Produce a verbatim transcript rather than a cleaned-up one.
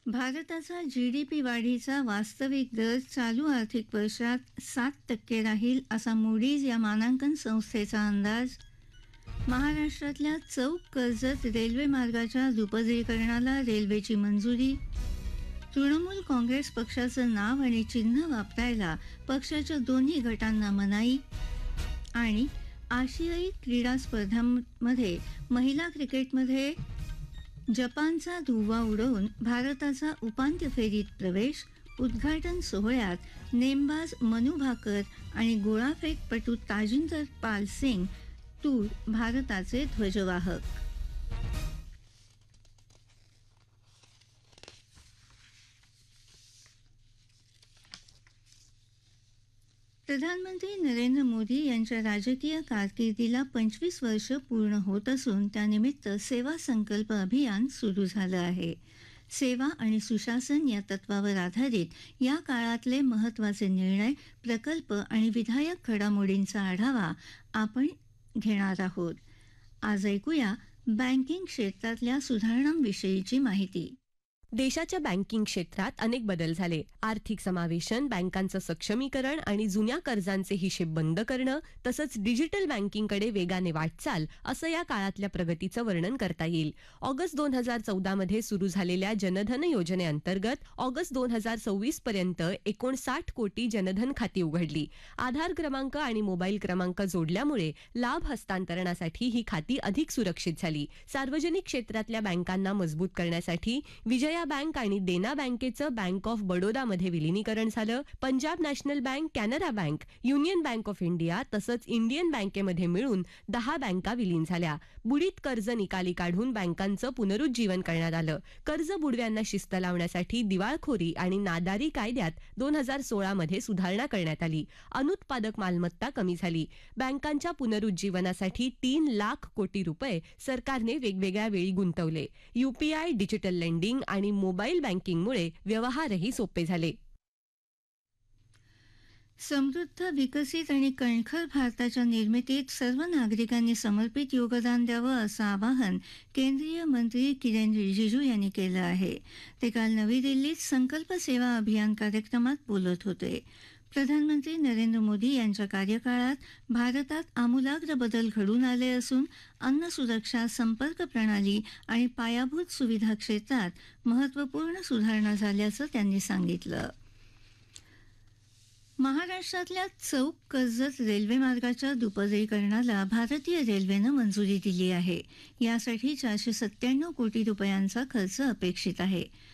भारताचा जीडीपी वाढीचा वास्तविक दर चालू आर्थिक वर्षात सात टक्के राहील असा मूडीज या मानांकन संस्थेचा अंदाज. महाराष्ट्रातल्या चौक कर्जत रेल्वे मार्गाच्या दुपदरीकरणाला रेल्वेची मंजुरी. तृणमूल काँग्रेस पक्षाचं नाव आणि चिन्ह वापरायला पक्षाच्या दोन्ही गटांना मनाई. आणि आशियाई क्रीडा स्पर्धांमध्ये महिला क्रिकेटमध्ये जपानचा धुव्वा उडवून भारताचा उपांत्य फेरीत प्रवेश. उद्घाटन सोहळ्यात नेमबाज मनू भाकर आणि गोळाफेकपटू ताजिंदर पाल सिंग तूर भारताचे ध्वजवाहक. प्रधानमंत्री नरेंद्र मोदी यांच्या राजकीय कारकिर्दीला पंचवीस वर्ष पूर्ण होत असून त्यानिमित्त सेवा संकल्प अभियान सुरू झालं आहे. सेवा आणि सुशासन या तत्वावर आधारित या काळातले महत्त्वाचे निर्णय, प्रकल्प आणि विधायक घडामोडींचा आढावा आपण घेणार आहोत. आज ऐकूया बँकिंग क्षेत्रातल्या सुधारणांविषयीची माहिती. देशाच्या बँकिंग क्षेत्रात अनेक बदल झाले. आर्थिक समावेशन, बँकांचं सक्षमीकरण आणि जुन्या कर्जांचे हिशेब बंद करणं, तसंच डिजिटल बँकिंगकडे वेगाने वाटचाल असं या काळातल्या प्रगतीचं वर्णन करता येईल. ऑगस्ट दोन हजार चौदा मध्ये सुरू झालेल्या जनधन योजनेअंतर्गत ऑगस्ट दोन हजार सव्वीस पर्यंत एकोणसाठ कोटी जनधन खाती उघडली. आधार क्रमांक आणि मोबाईल क्रमांक जोडल्यामुळे लाभ हस्तांतरणासाठी ही खाती अधिक सुरक्षित झाली. सार्वजनिक क्षेत्रातल्या बँकांना मजबूत करण्यासाठी विजया बँक आणि देना बँकेचं बँक ऑफ बडोदामध्ये विलिनीकरण झालं. Punjab national bank, Canara bank, union bank of India तसंच इंडियन बँकेमध्ये मिळून दहा बँका विलीन झाल्या. बुडीत कर्ज निकाली काढून बँकांचं पुनरुज्जीवन करण्यात आलं. कर्ज बुडव्यांना शिस्त लावण्यासाठी दिवाळखोरी आणि नादारी कायद्यात दोन हजार सोळा मध्ये सुधारणा करण्यात आली. अनुत्पादक मालमत्ता कमी झाली. बँकांच्या पुनरुज्जीवनासाठी तीन लाख कोटी रुपये सरकारने वेगवेगळ्या वेळी गुंतवले. यूपीआय, डिजिटल लेंडिंग आणि मोबाईल बँकिंगमुळे व्यवहारही सोपे झाले. समृद्ध, विकसित आणि कणखर भारताच्या निर्मितीत सर्व नागरिकांनी समर्पित योगदान द्यावं असं आवाहन केंद्रीय मंत्री किरेन रिजिजू यांनी केलं आहे. ते काल नवी दिल्लीत संकल्प सेवा अभियान कार्यक्रमात बोलत होते. प्रधानमंत्री नरेंद्र मोदी यांच्या कार्यकाळात भारतात आमूलाग्र बदल घडून आले असून अन्न सुरक्षा, संपर्क प्रणाली आणि पायाभूत सुविधा क्षेत्रात महत्त्वपूर्ण सुधारणा झाल्याचं त्यांनी सांगितलं. महाराष्ट्रातल्या चौक कर्जत रेल्वे मार्गाच्या दुपदरीकरणाला भारतीय रेल्वेनं मंजुरी दिली आहे. यासाठी चारशे सत्त्याण्णव कोटी रुपयांचा खर्च अपेक्षित आहे.